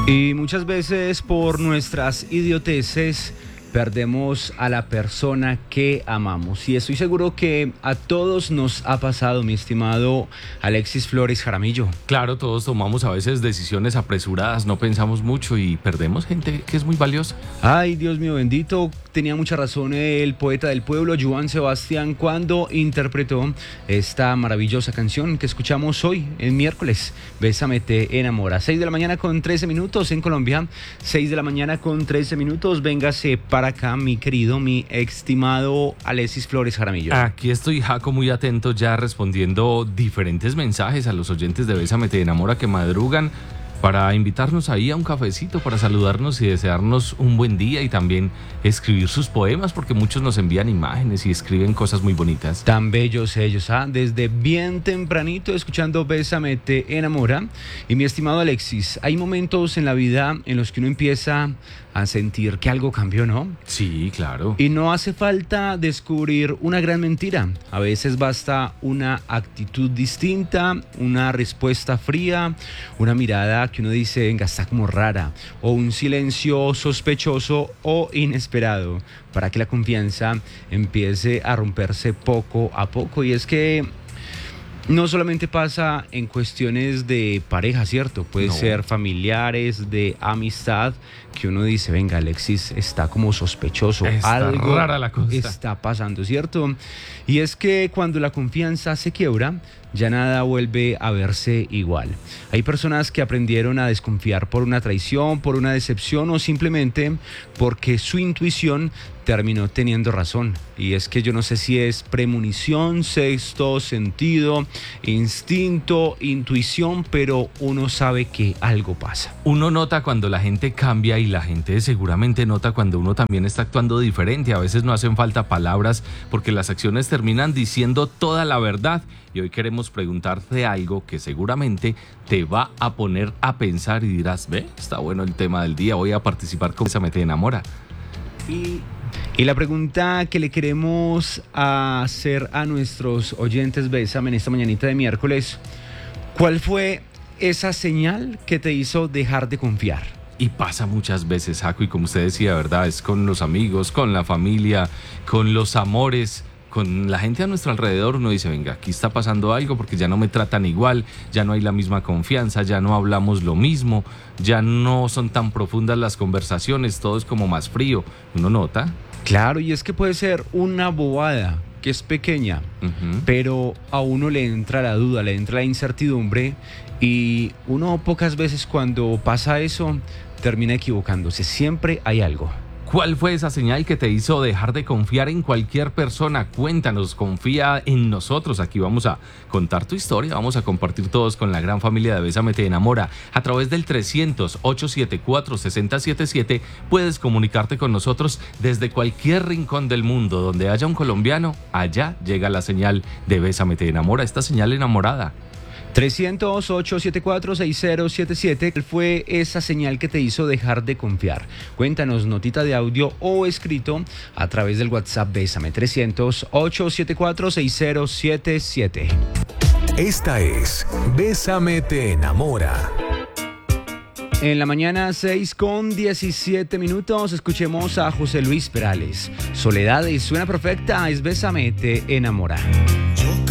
Y muchas veces por nuestras idioteces perdemos a la persona que amamos. Y estoy seguro que a todos nos ha pasado, mi estimado Alexis Flores Jaramillo. Claro, todos tomamos a veces decisiones apresuradas, no pensamos mucho y perdemos gente que es muy valiosa. Ay, Dios mío bendito, tenía mucha razón el poeta del pueblo, Joan Sebastián, cuando interpretó esta maravillosa canción que escuchamos hoy, el miércoles. Bésame, te enamora. 6 de la mañana con 13 minutos en Colombia. 6 de la mañana con 13 minutos. Véngase para acá, mi querido, mi estimado Alexis Flores Jaramillo. Aquí estoy, Jaco, muy atento ya respondiendo diferentes mensajes a los oyentes de Bésame, te enamora que madrugan para invitarnos ahí a un cafecito, para saludarnos y desearnos un buen día y también escribir sus poemas, porque muchos nos envían imágenes y escriben cosas muy bonitas. Tan bellos ellos, desde bien tempranito escuchando Bésame, te enamora. Y mi estimado Alexis, hay momentos en la vida en los que uno empieza a sentir que algo cambió, ¿no? Sí, claro. Y no hace falta descubrir una gran mentira. A veces basta una actitud distinta, una respuesta fría, una mirada que uno dice, venga, está como rara, o un silencio sospechoso o inesperado, para que la confianza empiece a romperse poco a poco. Y es que no solamente pasa en cuestiones de pareja, ¿cierto? Puede ser familiares, de amistad, que uno dice, venga, Alexis está como sospechoso. Está algo rara la cosa. está pasando, ¿cierto? Y es que cuando la confianza se quiebra, ya nada vuelve a verse igual. Hay personas que aprendieron a desconfiar por una traición, por una decepción o simplemente porque su intuición terminó teniendo razón. Y es que yo no sé si es premonición, sexto sentido, instinto, intuición, pero uno sabe que algo pasa. Uno nota cuando la gente cambia y la gente seguramente nota cuando uno también está actuando diferente. A veces no hacen falta palabras porque las acciones terminan diciendo toda la verdad. Y hoy queremos preguntarte algo que seguramente te va a poner a pensar y dirás, ve, está bueno el tema del día, voy a participar con Bésame, te enamora. Y la pregunta que le queremos hacer a nuestros oyentes Bésame en esta mañanita de miércoles, ¿cuál fue esa señal que te hizo dejar de confiar? Y pasa muchas veces, Jaco, y como usted decía, ¿verdad? Es con los amigos, con la familia, con los amores, con la gente a nuestro alrededor. Uno dice, venga, aquí está pasando algo porque ya no me tratan igual, ya no hay la misma confianza, ya no hablamos lo mismo, ya no son tan profundas las conversaciones, todo es como más frío. Uno nota. Claro, y es que puede ser una bobada que es pequeña, pero a uno le entra la duda, le entra la incertidumbre y uno pocas veces cuando pasa eso termina equivocándose. Siempre hay algo. ¿Cuál fue esa señal que te hizo dejar de confiar en cualquier persona? Cuéntanos, confía en nosotros. Aquí vamos a contar tu historia, vamos a compartir todos con la gran familia de Bésame, te enamora. A través del 300-874-6077 puedes comunicarte con nosotros desde cualquier rincón del mundo. Donde haya un colombiano, allá llega la señal de Bésame, te enamora, esta señal enamorada. 300-874-6077. ¿Cuál fue esa señal que te hizo dejar de confiar? Cuéntanos, notita de audio o escrito a través del WhatsApp Bésame. 300-874-6077. Esta es Bésame, te enamora. En la mañana 6:17, escuchemos a José Luis Perales. Soledad y suena perfecta, es Bésame, te enamora.